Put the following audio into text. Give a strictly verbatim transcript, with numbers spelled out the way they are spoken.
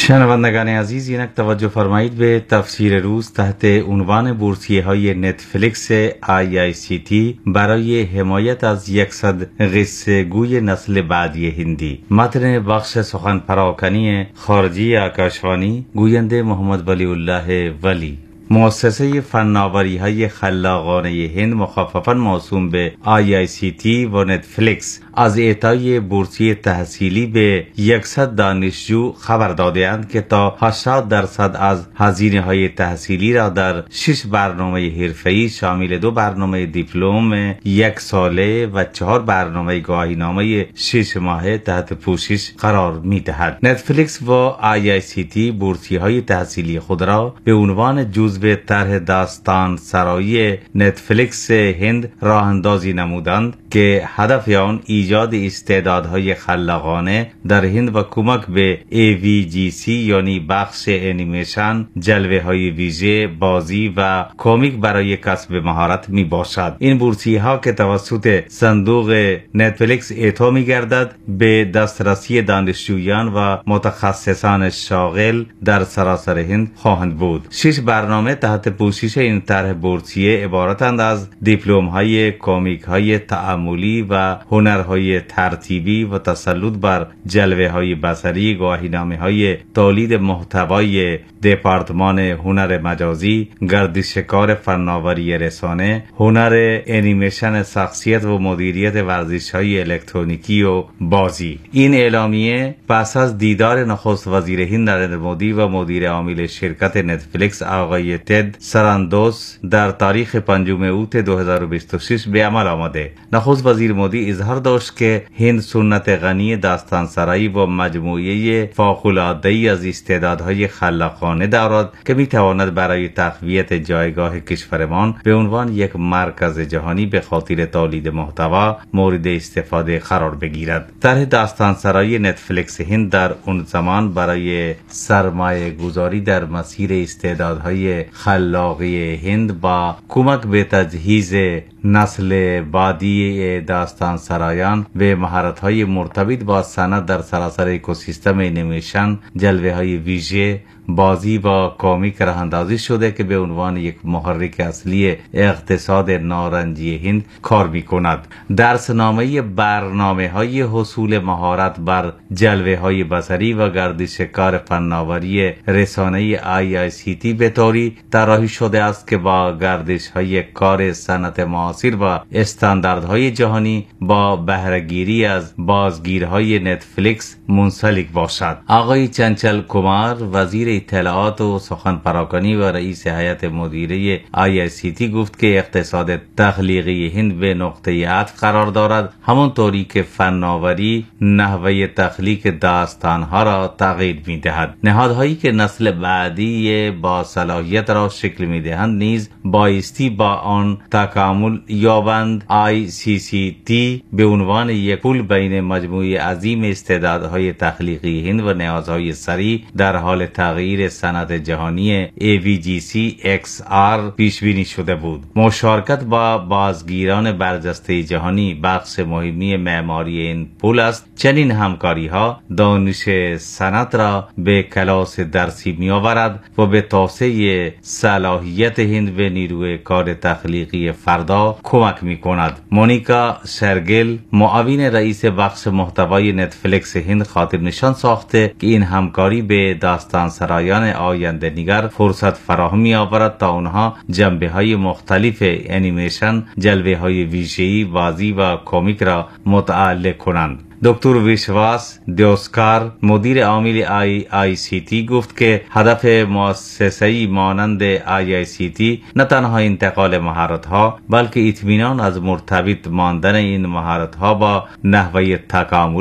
شنوندگان عزیز، اینک توجه فرمایید به تفسیر روز تحت عنوان بورسیه های نتفلیکس آی آی سی تی برای حمایت از یکصد قصه گوی نسل بعدی هندی. متن بخش سخن پراکنی خارجی آکاشوانی، گوینده محمد ولی الله ولی. مؤسسه فناوری های خلاقانه هند مخففاً موسوم به آی آی سی تی و نتفلیکس از اعطای بورسیه تحصیلی به یکصد دانشجو خبر داده‌اند که تا هشتاد درصد از هزینه های تحصیلی را در شش برنامه حرفه‌ای شامل دو برنامه دیپلم یک ساله و چهار برنامه گواهینامه شش ماهه تحت پوشش قرار می‌دهد. نتفلیکس و آی آی سی تی بورسیه های تحصیلی خود را به عنوان جزو طرح داستان سرایی نتفلیکس هند راه اندازی نمودند که هدف آن ایجاد استعدادهای خلاقانه در هند و کمک به ای وی جی سی یعنی بخش انیمیشن، جلوه های ویژه، بازی و کمیک برای کسب مهارت می باشد. این بورسیه ها که توسط صندوق نتفلیکس اعطا می گردد به دسترسی دانشجویان و متخصصان شاغل در سراسر هند خواهند بود. شش برنامه تحت پوشش این طرح بورسیه عبارتند از دیپلم های کمیک های تعاملی و هنرهای ترتیبی و تسلط بر جلوه های بصری، گواهینامه های تولید محتوای دپارتمان هنر مجازی، گردشکار فناوری رسانه، هنر انیمیشن شخصیت و مدیریت ورزش های الکترونیکی و بازی. این اعلامیه پس از دیدار نخست وزیر هند نریندر مودی و مدیر عامل شرکت نتفلیکس آقای تد سراندوس در تاریخ پنجم اوت دو هزار و بیست و شش به عمل آمده. نخست وزیر مودی اظهار داشت که هند سنت غنی داستان سرایی و مجموعه فوق‌العاده‌ای از استعدادهای خلاقانه دارد که می تواند برای تقویت جایگاه کشورمان به عنوان یک مرکز جهانی به خاطر تولید محتوا مورد استفاده قرار بگیرد. طرح داستان سرایی نتفلیکس هند در اون زمان برای سرمایه گذاری در مسیر استعدادهای خلاقی هند با کمک به تجهیز نسل بعدی داستان سرایان به مهارت‌های مرتبط با صنعت در سراسر اکوسیستم انیمیشن، جلوه های ویژه، بازی و کمیک راه اندازی شده که به عنوان یک محرک اصلی اقتصاد نارنجی هند کار می کند. درسنامه برنامه های حصول مهارت بر جلوه های بصری و گردشکار فناوری رسانه آی آی سی تی به طوری طراحی شده است که با گردش های کار صنعت معاصر و استانداردهای جهانی با بهره‌گیری از بازگیرهای نتفلیکس منسلک باشد. آقای چنچل کمار، وزیر اطلاعات و سخن پراکنی و رئیس هیئت مدیره آی آی سی تی گفت که اقتصاد تخلیقی هند به نقطه عطف قرار دارد، همانطوری که فناوری نحوه تخلیق داستانها را تغییر می دهد. نهادهایی که نسل بعدی با صلاحیت را شکل می دهند نیز بایستی با آن تکامل یابند. آی سی سی تی به عنوان یک پل بین مجموعه عظیم استعدادهای تخلیقی هند و نیازهای سریع در حال تغییر صنعت جهانی ای وی جی سی ایکس آر پیش بینی شده بود. مشارکت با بازگیران برجسته جهانی بخش مهمی معماری این پل است. چنین همکاری ها دانش صنعت را به کلاس درسی می آورد و به توسعه صلاحیت هند به نیروی کار تخلیقی فردا کمک می کند. مونیکا سرگل، معاون رئیس بخش محتوای نتفلیکس هند، خاطر نشان ساخته که این همکاری به داستان سرایان آینده نگر فرصت فراهم می آورد تا آنها جنبه های مختلف انیمیشن، جلوه های ویژه‌ای، بازی و کمیک را متعلق کنند. دکتر ویشواس دیوسکار، مدیر عامل آی آی سی تی گفت که هدف مؤسسه‌ای مانند آی آی سی تی نه تنها انتقال مهارت‌ها بلکه اطمینان از مرتبط ماندن این مهارت‌ها با نحوه تکامل